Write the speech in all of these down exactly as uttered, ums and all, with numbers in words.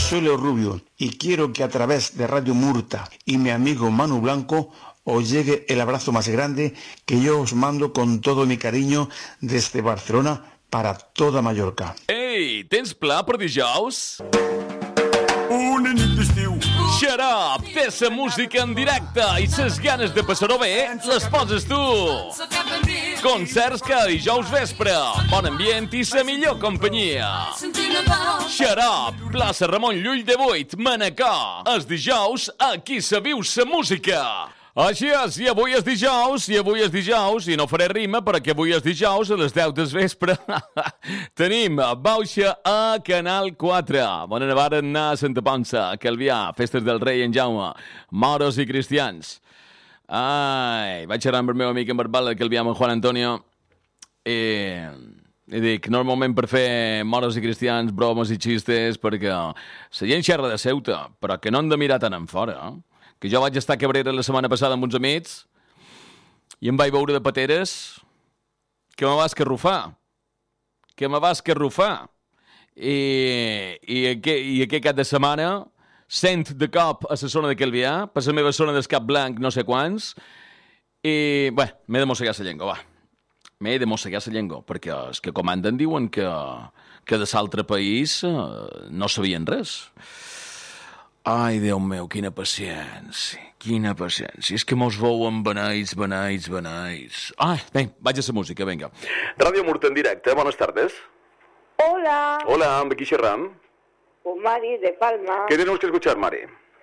soy Leo Rubio y quiero que a través de Radio Murta y mi amigo Manu Blanco os llegue el abrazo más grande que yo os mando con todo mi cariño desde Barcelona para toda Mallorca. Ei, tens pla per dijous? Una nit d'estiu. Xarop, té sa música en directe i ses ganes de passar-ho bé les poses tu. Concerts cada dijous vespre, bon ambient i sa millor companyia. Xarop, plaça Ramon Llull de vuit, Manacor. Els dijous, aquí se viu sa música. Així és, i avui és dijous, i avui és dijous, i no faré rima perquè avui és dijous a les deu del vespre. Tenim Bauxa a Canal quatre. Bona nevada a Santa Ponça, a Calvià, Festes del Rei en Jaume, moros i cristians. Ai, vaig xerrar amb el meu amic en Barbal, a Calvià, amb Juan Antonio, i... I dic, normalment per fer moros i cristians, bromes i xistes, perquè la gent xerra de Ceuta, però que no han de mirar tant en fora, eh? Que jo vaig estar a Cabrera la setmana passada amb uns amics i em vaig veure de pateres que me va escarrufar. Que me va escarrufar. I, i, aqu i aquest cap de setmana sent de cop a la zona de Calvià, per la meva zona del Cap Blanc, no sé quants, i, bé, m'he de mossegar la llengua, va. M'he de mossegar la llengua, perquè els que comanden diuen que, que de l'altre país eh, no sabien res. Ai, Déu meu, quina paciència, quina paciència. És que mos veuen beneits, beneits, beneits. Ai, bé, vaig a la música, vinga. Ràdio Murta en directe, buenas tardes. Hola. Hola, amb qui xerram? Con Mari de Palma. ¿Qué tenemos que escuchar, Mari?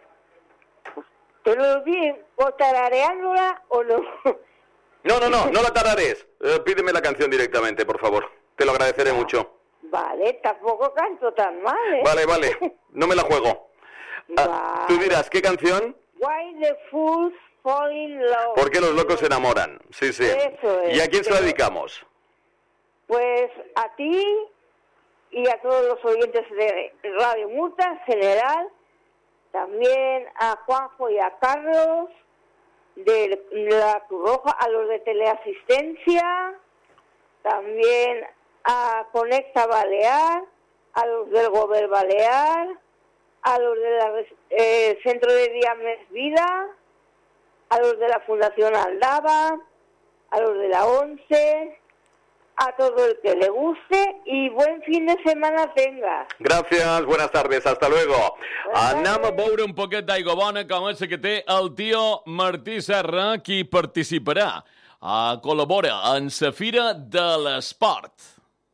¿Pero bien? ¿O tarareándola o no? No, no, no, no la tararees. Eh, pídeme la canción directamente, por favor. Te lo agradeceré mucho. Vale, tampoco canto tan mal, ¿eh? Vale, vale, no me la juego. Ah, tú dirás, ¿qué canción? Why the Fools Fall in Love. ¿Por qué los locos se enamoran? Sí, sí. Eso es. ¿Y a quién se la dedicamos? Pues a ti y a todos los oyentes de Radio Murta en general, también a Juanjo y a Carlos de la Cruz Roja, a los de Teleasistencia, también a Conecta Balear, a los del Gober Balear, a los del eh, Centro de Diames Vida, a los de la Fundación Aldaba, a los de la ONCE, a todo el que le guste y buen fin de semana tenga. Gracias, buenas tardes, hasta luego. Buenas Anem a tardes. veure un poquet d'aigua bona com és que té el tio Martí Serra, qui participarà, uh, col·labora en la Fira de l'Esport.